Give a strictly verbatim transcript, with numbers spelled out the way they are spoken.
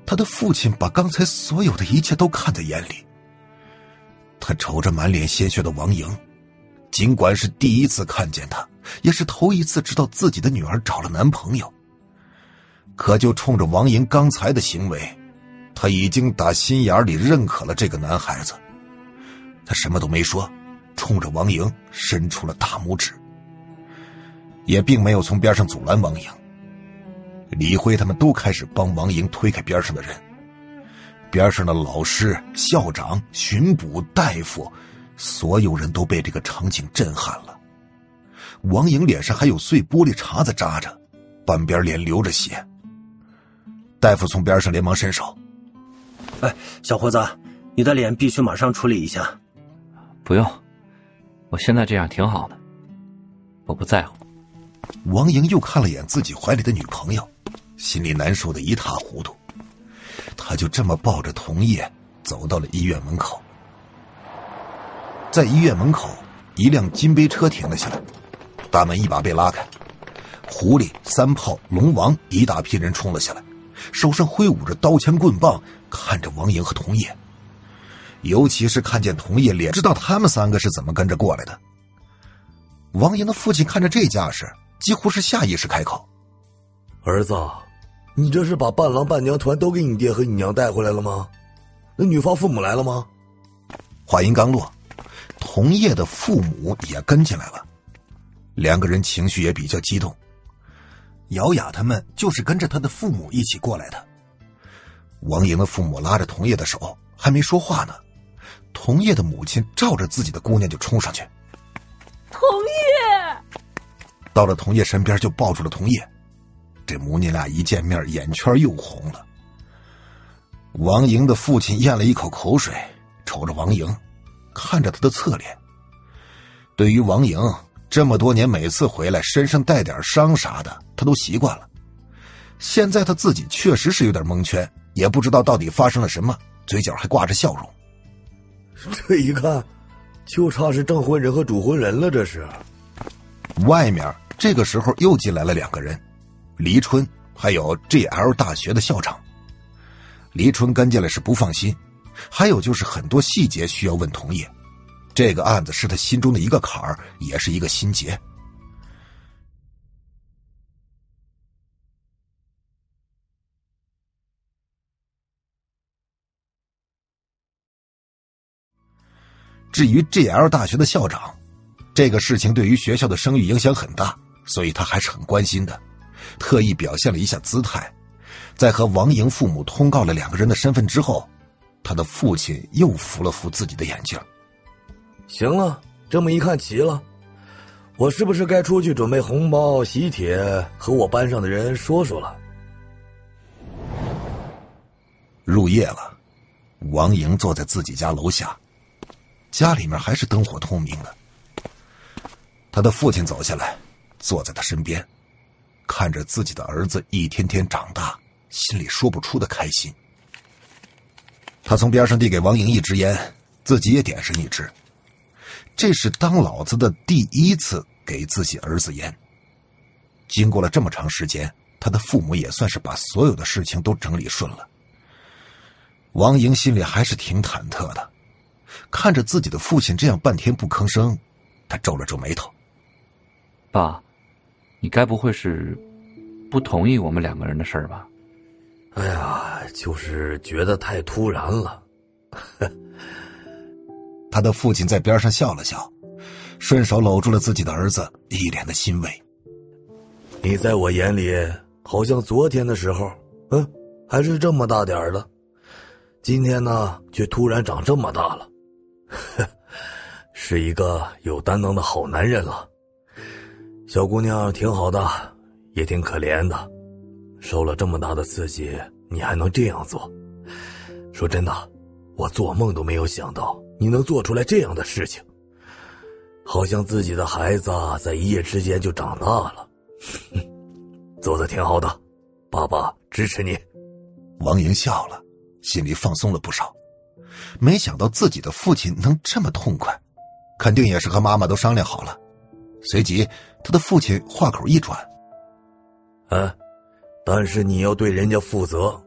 他的父亲把刚才所有的一切都看在眼里。他瞅着满脸鲜血的王莹，尽管是第一次看见她，也是头一次知道自己的女儿找了男朋友，可就冲着王莹刚才的行为，他已经打心眼里认可了这个男孩子。他什么都没说，冲着王莹伸出了大拇指，也并没有从边上阻拦王莹。李辉他们都开始帮王莹推开边上的人，边上的老师、校长、巡捕、大夫，所有人都被这个场景震撼了。王莹脸上还有碎玻璃碴子扎着，半边脸流着血。大夫从边上连忙伸手： 哎，小伙子，你的脸必须马上处理一下。 不用，我现在这样挺好的，我不在乎。 王莹又看了眼自己怀里的女朋友，心里难受的一塌糊涂。他就这么抱着童叶走到了医院门口。在医院门口，一辆金杯车停了下来，大门一把被拉开，狐狸、三炮、龙王一大批人冲了下来，手上挥舞着刀枪棍棒，看着王莹和童叶。尤其是看见童叶脸，知道他们三个是怎么跟着过来的。王莹的父亲看着这架势，几乎是下意识开口： 儿子，你这是把伴郎伴娘团都给你爹和你娘带回来了吗？那女方父母来了吗？ 话音刚落，童叶的父母也跟进来了，两个人情绪也比较激动。姚雅他们就是跟着他的父母一起过来的。王莹的父母拉着童叶的手，还没说话呢，童叶的母亲照着自己的姑娘就冲上去。 童叶！ 到了童叶身边就抱住了童叶。这母女俩一见面，眼圈又红了。王莹的父亲咽了一口口水，瞅着王莹，看着她的侧脸。对于王莹这么多年每次回来身上带点伤啥的，他都习惯了。现在他自己确实是有点蒙圈，也不知道到底发生了什么，嘴角还挂着笑容。 这一看就差是证婚人和主婚人了，这是。 外面这个时候又进来了两个人，黎春还有 G L 大学的校长。黎春跟进来是不放心，还有就是很多细节需要问童叶，这个案子是他心中的一个坎儿，也是一个心结。至于 G L 大学的校长，这个事情对于学校的声誉影响很大，所以他还是很关心的，特意表现了一下姿态。在和王莹父母通告了两个人的身份之后，他的父亲又扶了扶自己的眼镜。 行了，这么一看齐了，我是不是该出去准备红包喜帖，和我班上的人说说了？ 入夜了，王莹坐在自己家楼下，家里面还是灯火通明的。他的父亲走下来，坐在他身边，看着自己的儿子一天天长大，心里说不出的开心。他从边上递给王莹一支烟，自己也点上一支。这是当老子的第一次给自己儿子烟。经过了这么长时间，他的父母也算是把所有的事情都整理顺了。王莹心里还是挺忐忑的，看着自己的父亲这样半天不吭声，他皱了皱眉头。 爸，你该不会是不同意我们两个人的事儿吧？ 哎呀，就是觉得太突然了。 他的父亲在边上笑了笑，顺手搂住了自己的儿子，一脸的欣慰。 你在我眼里好像昨天的时候，嗯，还是这么大点儿的，今天呢却突然长这么大了。是一个有担当的好男人了。小姑娘挺好的，也挺可怜的，受了这么大的刺激，你还能这样做。说真的，我做梦都没有想到你能做出来这样的事情，好像自己的孩子在一夜之间就长大了。做得挺好的，爸爸支持你。 王莹笑了，心里放松了不少。没想到自己的父亲能这么痛快，肯定也是和妈妈都商量好了。随即他的父亲话口一转： 哎，但是你要对人家负责，